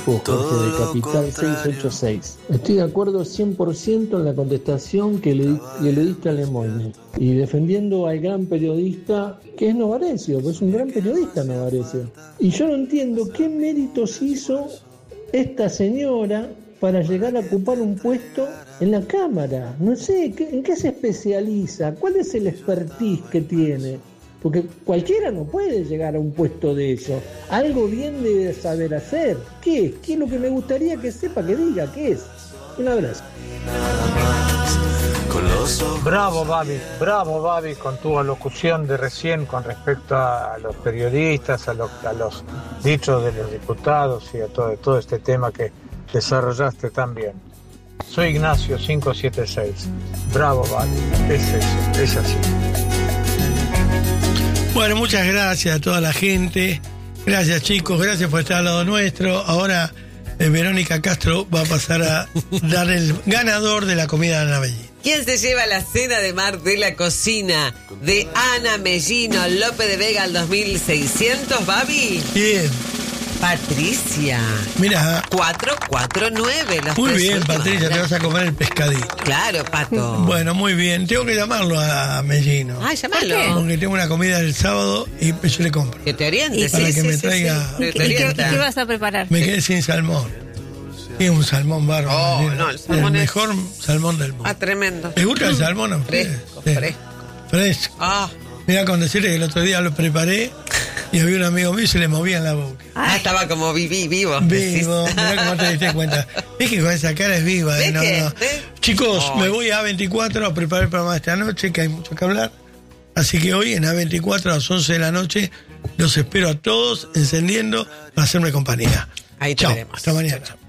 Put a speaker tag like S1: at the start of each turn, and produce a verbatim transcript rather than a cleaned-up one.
S1: Jorge de Capital seiscientos ochenta y seis. Estoy de acuerdo cien por ciento en la contestación que le, que le diste a Lemoyne y defendiendo al gran periodista que es Novarecio, que es un gran periodista Novarecio. Y yo no entiendo qué méritos hizo esta señora para llegar a ocupar un puesto en la Cámara. No sé, ¿qué, ¿en qué se especializa? ¿Cuál es el expertise que tiene? Porque cualquiera no puede llegar a un puesto de eso. Algo bien debe saber hacer. ¿Qué es? ¿Qué es lo que me gustaría que sepa, que diga? ¿Qué es? Un abrazo.
S2: Bravo, Babi. Bravo, Babi, con tu alocución de recién con respecto a los periodistas, a, lo, a los dichos de los diputados y a todo, todo este tema que desarrollaste tan bien. Soy Ignacio cinco siete seis. Bravo, Babi. Es eso, es así.
S3: Bueno, muchas gracias a toda la gente. Gracias, chicos. Gracias por estar al lado nuestro. Ahora eh, Verónica Castro va a pasar a dar el ganador de la comida de Ana Mellino.
S4: ¿Quién se lleva la cena de mar de la cocina de Ana Mellino López de Vega al dos mil seiscientos, Babi?
S3: Bien.
S4: Patricia.
S3: Mira.
S4: cuatro cuatro nueve. Los
S3: Muy bien,
S4: últimos.
S3: Patricia, te vas a comer el pescadito.
S4: Claro, Pato.
S3: Bueno, muy bien. Tengo que llamarlo a Mellino.
S4: Ah, llamalo.
S3: Porque tengo una comida el sábado y yo le compro.
S4: Que te orientes.
S3: Para
S4: sí,
S3: que
S4: sí,
S3: me
S4: sí,
S3: traiga.
S4: sí.
S5: ¿Y, qué, y qué- qué vas a preparar?
S3: Me quedé sin salmón. Y un salmón bárbaro.
S4: Oh,
S3: Mellino.
S4: no, el salmón
S3: el
S4: es-
S3: mejor salmón del mundo.
S4: Ah, tremendo.
S3: ¿Les gusta el salmón a ustedes?
S4: Fresco,
S3: Sí.
S4: fresco.
S3: Fresco.
S4: Ah,
S3: Mira, con decirle que el otro día lo preparé y había un amigo mío y se le movía en la boca.
S4: ah, estaba como viví, vivo.
S3: Vivo, mirá cómo te diste cuenta. Es que con esa cara es viva, ¿eh?
S4: ¿Ves
S3: No,
S4: que?
S3: no.
S4: ¿Ves?
S3: Chicos,
S4: Ay.
S3: me voy a A veinticuatro a preparar el programa de esta noche, que hay mucho que hablar. Así que hoy en A veinticuatro a las once de la noche los espero a todos encendiendo para hacerme compañía.
S4: Ahí te
S3: Chao,
S4: veremos.
S3: hasta mañana.